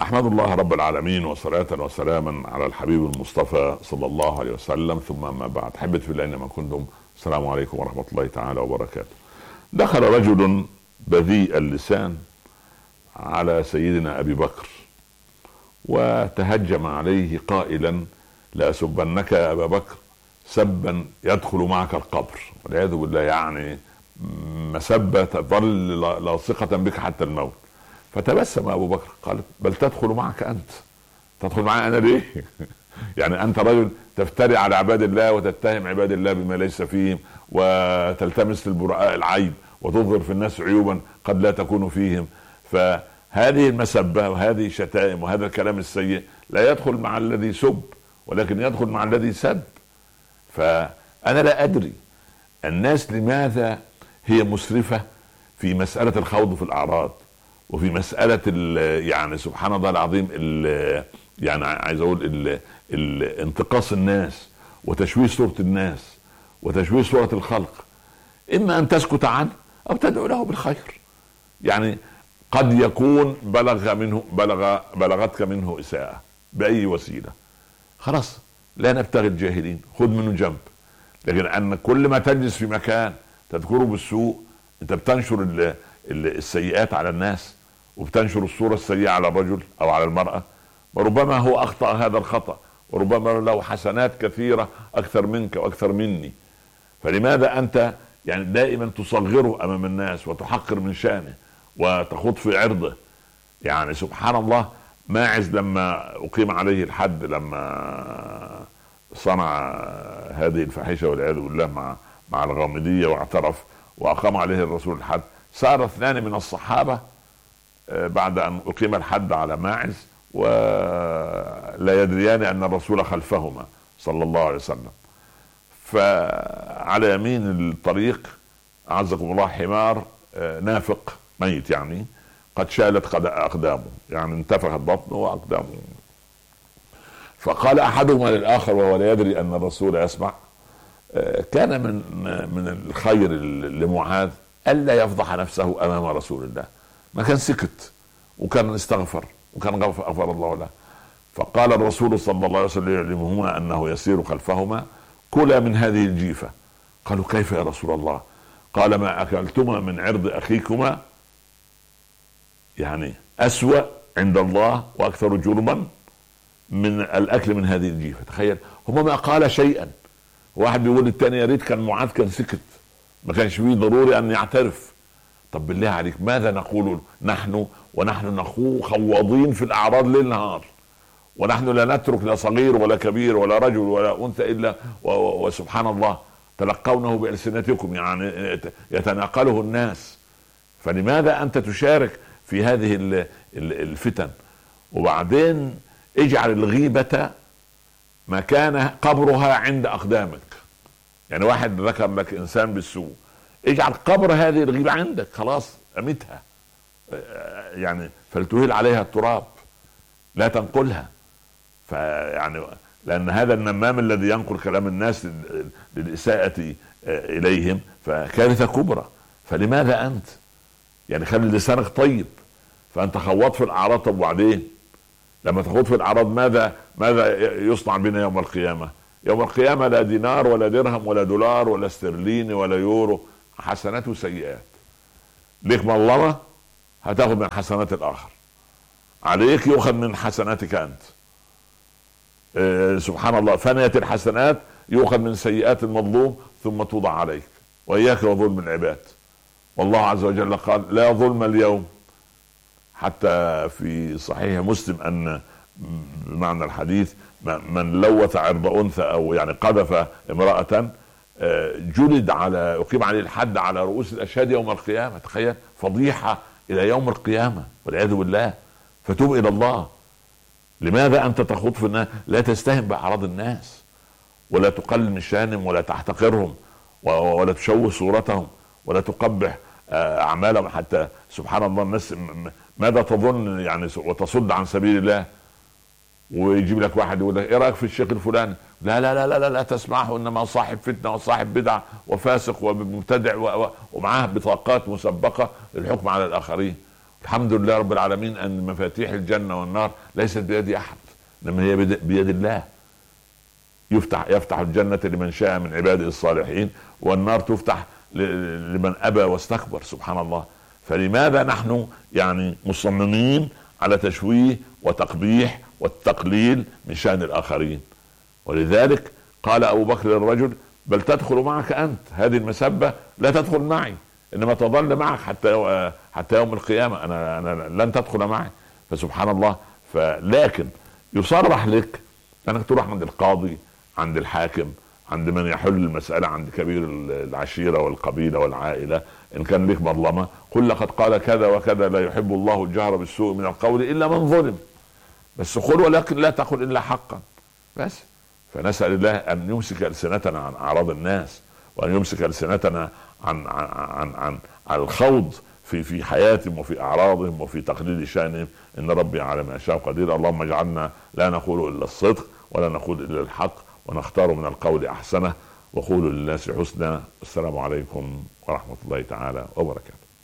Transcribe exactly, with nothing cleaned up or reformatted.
أحمد الله رب العالمين وصلاة وسلاما على الحبيب المصطفى صلى الله عليه وسلم، ثم ما بعد. حبت في الله أينما كنتم، السلام عليكم ورحمة الله تعالى وبركاته. دخل رجل بذيء اللسان على سيدنا أبي بكر وتهجم عليه قائلا: لأسبنك يا أبا بكر سبا يدخل معك القبر، والعياذ بالله. يعني مسبة تظل لاصقة بك حتى الموت. فتبسم أبو بكر قال: بل تدخل معك أنت. تدخل معي أنا ليه؟ يعني أنت رجل تفتري على عباد الله وتتهم عباد الله بما ليس فيهم، وتلتمس للبراء العيب وتظهر في الناس عيوبا قد لا تكون فيهم. فهذه المسبة وهذه الشتائم وهذا الكلام السيء لا يدخل مع الذي سب، ولكن يدخل مع الذي سب. فأنا لا أدري الناس لماذا هي مسرفة في مسألة الخوض في الأعراض، وفي مسألة يعني سبحان الله العظيم يعني عايز أقول انتقاص الناس وتشويه صورة الناس وتشويه صورة الخلق. إما أن تسكت عنه أو تدعو له بالخير. يعني قد يكون بلغ منه بلغ بلغتك منه إساءة بأي وسيلة، خلاص لا نبتغي الجاهلين، خذ منه جنب. لكن أن كل ما تجلس في مكان تذكره بالسوء، أنت بتنشر السيئات على الناس وبتنشر الصورة السيئة على الرجل أو على المرأة. وربما هو أخطأ هذا الخطأ، وربما له حسنات كثيرة أكثر منك وأكثر مني. فلماذا أنت يعني دائما تصغره أمام الناس وتحقر من شأنه وتخوض في عرضه؟ يعني سبحان الله، ماعز لما أقيم عليه الحد، لما صنع هذه الفاحشة والعياذ بالله مع مع الغامدية واعترف وأقام عليه الرسول الحد، سار اثنان من الصحابة بعد أن أقيم الحد على ماعز ولا يدريان أن الرسول خلفهما صلى الله عليه وسلم. فعلى يمين الطريق أعزكم الله حمار نافق ميت، يعني قد شالت قد أقدامه، يعني انتفخت بطنه وأقدامه. فقال أحدهما للآخر وهو لا يدري أن الرسول يسمع: كان من من الخير لمعاذ ألا يفضح نفسه أمام رسول الله. ما كان سكت وكان استغفر وكان غفر الله له. فقال الرسول صلى الله عليه وسلم يعلمهما أنه يسير خلفهما: كلا من هذه الجيفة. قالوا: كيف يا رسول الله؟ قال: ما أكلتما من عرض أخيكما يعني أسوأ عند الله وأكثر جرما من الأكل من هذه الجيفة. تخيل، هما ما قال شيئا. واحد بيقول الثاني: يا ريت كان معاذ كان سكت، ما كانش فيه ضروري أن يعترف. طب بالله عليك ماذا نقول نحن ونحن نخوض خوضين في الأعراض ليل نهار، ونحن لا نترك لا صغير ولا كبير ولا رجل ولا أنثى إلا وسبحان الله تلقونه بألسنتكم، يعني يتناقله الناس. فلماذا أنت تشارك في هذه الفتن؟ وبعدين اجعل الغيبة مكان قبرها عند أقدامك. يعني واحد ذكر لك إنسان بالسوء، اجعل قبر هذه الغيبة عندك، خلاص أمتها، يعني فلتهيل عليها التراب، لا تنقلها. فيعني لأن هذا النمام الذي ينقل كلام الناس للإساءة إليهم فكارثة كبرى. فلماذا أنت يعني خلي لسانك طيب؟ فأنت خوضت في الأعراض. طب وبعدين لما تخوض في الأعراض ماذا ماذا يصنع بنا يوم القيامة؟ يوم القيامة لا دينار ولا درهم ولا دولار ولا استرليني ولا يورو، حسنات وسيئات. ليك مظلمة هتاخد من حسنات الآخر، عليك يؤخذ من حسناتك أنت. إيه سبحان الله، فنيت الحسنات يؤخذ من سيئات المظلوم ثم توضع عليك. وإياك وظلم العباد، والله عز وجل قال: لا ظلم اليوم. حتى في صحيح مسلم أن بمعنى الحديث: من لوث عرض أنثى أو يعني قذف امرأة جلد على يقيم عليه الحد على رؤوس الأشهاد يوم القيامة. تخيل، فضيحة إلى يوم القيامة والعياذ بالله. فتوب إلى الله. لماذا أنت تخوض في الناس؟ لا تستهن بأعراض الناس، ولا تقلل من شأنهم، ولا تحتقرهم، ولا تشوه صورتهم، ولا تقبح أعمالهم. حتى سبحان الله الناس ماذا تظن يعني، وتصد عن سبيل الله. ويجيب لك واحد يقول لك: ايه رايك في الشيخ الفلاني؟ لا لا لا لا لا, لا تسمعه، انما صاحب فتنه وصاحب بدعه وفاسق ومبتدع، ومعاه بطاقات مسبقه للحكم على الاخرين. الحمد لله رب العالمين ان مفاتيح الجنه والنار ليست بيد احد، انما هي بيد الله. يفتح يفتح الجنه لمن شاء من عباده الصالحين، والنار تفتح لمن ابى واستكبر، سبحان الله. فلماذا نحن يعني مصممين على تشويه وتقبيح والتقليل من شأن الآخرين؟ ولذلك قال أبو بكر للرجل: بل تدخل معك أنت، هذه المسبة لا تدخل معي، إنما تظل معك حتى حتى يوم القيامة، أنا أنا لن تدخل معي. فسبحان الله. فلكن يصرح لك أنك تروح عند القاضي، عند الحاكم، عند من يحل المسألة، عند كبير العشيرة والقبيلة والعائلة، إن كان لك مظلمة قل لقد قال كذا وكذا لا يحب الله الجهر بالسوء من القول إلا من ظلم، بس قل ولكن لا تقل إلا حقا بس. فنسأل الله أن يمسك ألسنتنا عن أعراض الناس، وأن يمسك ألسنتنا عن عن عن, عن, عن الخوض في في حياتهم وفي أعراضهم وفي تقليل شأنهم. إن ربي على ما يشاء قدير. اللهم اجعلنا لا نقول إلا الصدق ولا نقول إلا الحق، ونختار من القول أحسنه، وقولوا للناس حسنا. السلام عليكم ورحمة الله تعالى وبركاته.